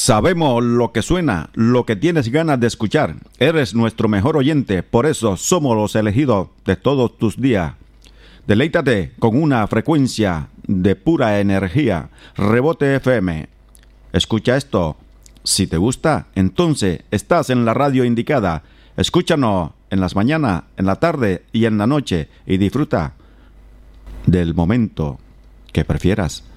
Sabemos lo que suena, lo que tienes ganas de escuchar. Eres nuestro mejor oyente, por eso somos los elegidos de todos tus días. Deleítate con una frecuencia de pura energía. Rebote FM. Escucha esto. Si te gusta, entonces estás en la radio indicada. Escúchanos en las mañanas, en la tarde y en la noche y disfruta del momento que prefieras.